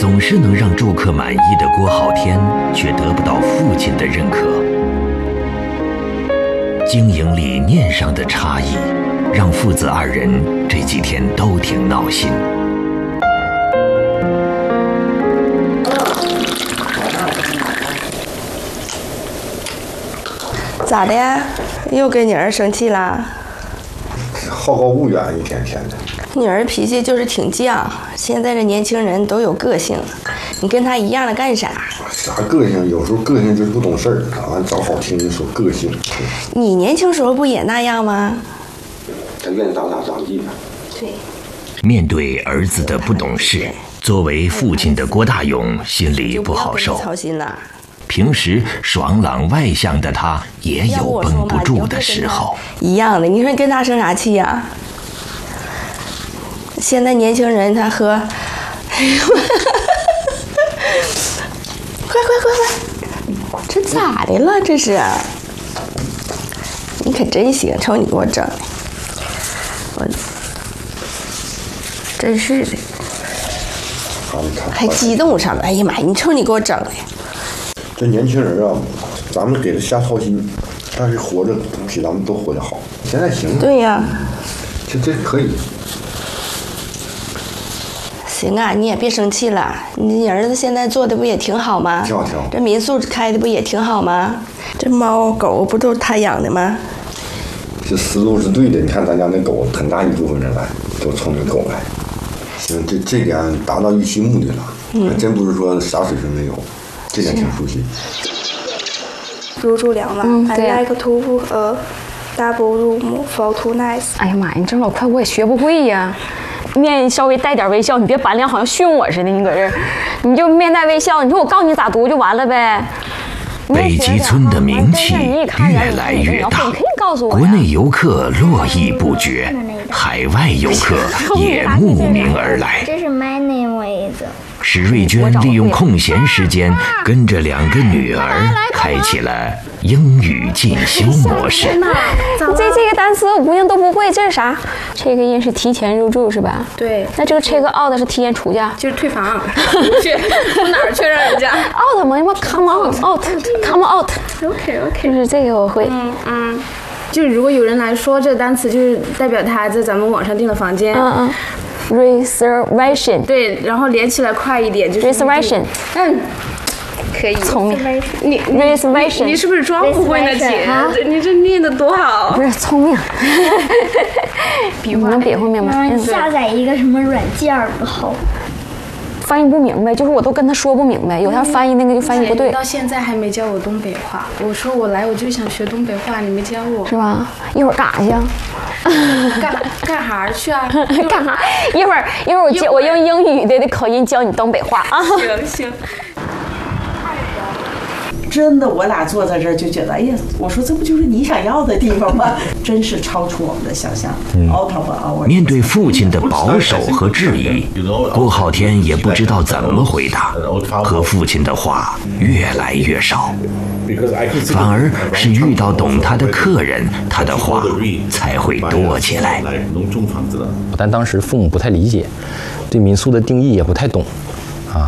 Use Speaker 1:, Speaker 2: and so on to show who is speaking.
Speaker 1: 总是能让住客满意的郭浩天，却得不到父亲的认可。经营理念上的差异，让父子二人这几天都挺闹心。
Speaker 2: 咋的呀？又跟你儿生气啦？
Speaker 3: 好高骛远，一天天的。
Speaker 2: 你儿脾气就是挺犟，现在这年轻人都有个性，你跟他一样的干啥？
Speaker 3: 啥个性？有时候个性就是不懂事儿，完找好听的说个性。
Speaker 2: 你年轻时候不也那样吗？
Speaker 3: 他愿意咋咋地吧。
Speaker 2: 对。
Speaker 1: 面对儿子的不懂事，作为父亲的郭大勇心里不好受。
Speaker 2: 操心了。
Speaker 1: 平时爽朗外向的他，也有绷不住的时候。
Speaker 2: 一样的，你说你跟他生啥气呀？现在年轻人他喝，哎呦，快，这咋的了？这是？你可真行，瞅你给我整的，我真是的，还激动上了。哎呀妈呀，你瞅你给我整的。
Speaker 3: 这年轻人啊，咱们给他瞎操心，但是活着比咱们都活得好。现在行。
Speaker 2: 对呀。
Speaker 3: 这可以。
Speaker 2: 行啊，你也别生气了。你儿子现在做的不也挺好吗？
Speaker 3: 挺好挺好。
Speaker 2: 这民宿开的不也挺好吗？这猫狗不都是他养的吗？
Speaker 3: 这思路是对的。你看咱家那狗，很大一部分人来都冲着狗来。行，这点达到预期目的了。真不是说啥水平没有。这点挺熟悉。
Speaker 4: 入住2晚。I like to double room for 2 nights。
Speaker 5: 哎呀妈呀，你这老快我也学不会呀。面稍微带点微笑，你别板脸，好像训我似的。你搁这儿，你就面带微笑。你说我告诉你咋读就完了呗。
Speaker 1: 北极村的名气越来越大，国内游客络绎不绝，海外游客也慕名而来。
Speaker 6: 这是 my name is。
Speaker 1: 史瑞娟利用空闲时间，跟着2个女儿开启了英语进修模式。
Speaker 5: 这个单词我不定都不会，这是啥 ？check in 是提前入住是吧？
Speaker 4: 对。
Speaker 5: 那这个 check out 是提前出假，
Speaker 4: 就是退房。去哪儿去让人家
Speaker 5: out 吗？什么 come out，come out。OK， 就是这个我会。
Speaker 4: 就是如果有人来说这个单词，就是代表他在咱们网上订的房间。
Speaker 5: reservation。
Speaker 4: 对，然后连起来快一点就是
Speaker 5: reservation。
Speaker 4: 可以。
Speaker 5: 聪明。
Speaker 4: 你
Speaker 5: reservation。
Speaker 4: 你是不是装不会呢，姐？你这念的多好。
Speaker 5: 不是聪明。你能比划明白？
Speaker 6: 下载一个什么软件不好。
Speaker 5: 翻译不明白，就是我都跟他说不明白，有他翻译那个就翻译不对。
Speaker 4: 到现在还没教我东北话，我说我来我就想学东北话，你没教我。
Speaker 5: 是吧？一会儿干啥去啊？
Speaker 4: 干啥去啊？
Speaker 5: 干啥？一会儿我用英语的口音教你东北话啊。
Speaker 4: 行。
Speaker 7: 真的，我俩坐在这儿就觉得，哎呀，我说这不就是你想要的地方吗？真是超出我们的想象。
Speaker 1: 面对父亲的保守和质疑，郭浩天也不知道怎么回答，和父亲的话越来越少，反而是遇到懂他的客人，他的话才会多起来。
Speaker 8: 但当时父母不太理解，对民宿的定义也不太懂，